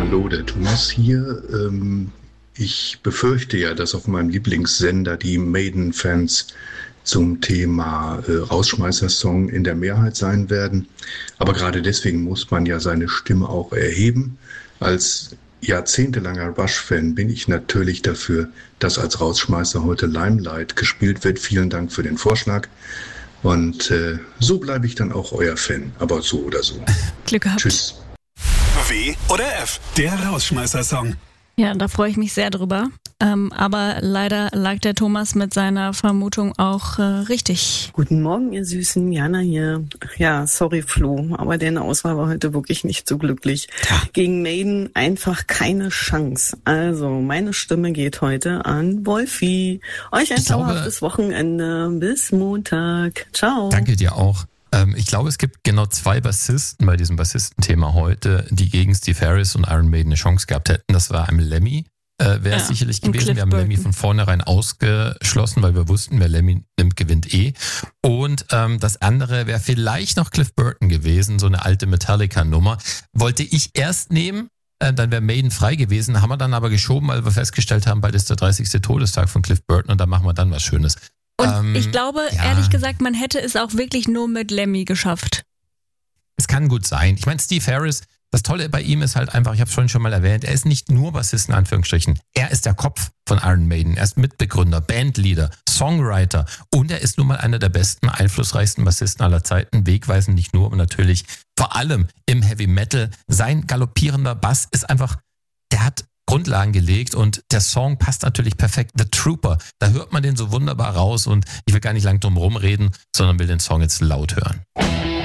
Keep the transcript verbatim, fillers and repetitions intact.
hallo, der Thomas hier. Ähm, ich befürchte ja, dass auf meinem Lieblingssender die Maiden-Fans zum Thema äh, Rausschmeißer-Song in der Mehrheit sein werden. Aber gerade deswegen muss man ja seine Stimme auch erheben. Als jahrzehntelanger Rush-Fan bin ich natürlich dafür, dass als Rausschmeißer heute Limelight gespielt wird. Vielen Dank für den Vorschlag. Und äh, so bleibe ich dann auch euer Fan, aber so oder so. Glück gehabt. Tschüss. W oder F, der Rausschmeißer-Song. Ja, da freue ich mich sehr drüber. Ähm, aber leider lag der Thomas mit seiner Vermutung auch äh, richtig. Guten Morgen, ihr Süßen. Jana hier. Ja, sorry Flo, aber deine Auswahl war heute wirklich nicht so glücklich. Gegen Maiden einfach keine Chance. Also, meine Stimme geht heute an Wolfi. Euch ein zauberhaftes Wochenende. Bis Montag. Ciao. Danke dir auch. Ähm, ich glaube, es gibt genau zwei Bassisten bei diesem Bassistenthema heute, die gegen Steve Harris und Iron Maiden eine Chance gehabt hätten. Das war einmal Lemmy. Äh, wäre es ja, sicherlich gewesen. Wir haben Burton. Lemmy von vornherein ausgeschlossen, weil wir wussten, wer Lemmy nimmt, gewinnt eh. Und ähm, das andere wäre vielleicht noch Cliff Burton gewesen, so eine alte Metallica-Nummer. Wollte ich erst nehmen, äh, dann wäre Maiden frei gewesen, haben wir dann aber geschoben, weil wir festgestellt haben, bald ist der dreißigste Todestag von Cliff Burton und da machen wir dann was Schönes. Und ähm, ich glaube, ja. ehrlich gesagt, man hätte es auch wirklich nur mit Lemmy geschafft. Es kann gut sein. Ich meine, Steve Harris, das Tolle bei ihm ist halt einfach, ich habe es vorhin schon mal erwähnt, er ist nicht nur Bassist in Anführungsstrichen. Er ist der Kopf von Iron Maiden. Er ist Mitbegründer, Bandleader, Songwriter und er ist nun mal einer der besten, einflussreichsten Bassisten aller Zeiten. Wegweisend nicht nur, aber natürlich vor allem im Heavy Metal. Sein galoppierender Bass ist einfach, der hat Grundlagen gelegt und der Song passt natürlich perfekt. The Trooper, da hört man den so wunderbar raus und ich will gar nicht lang drum rumreden, sondern will den Song jetzt laut hören.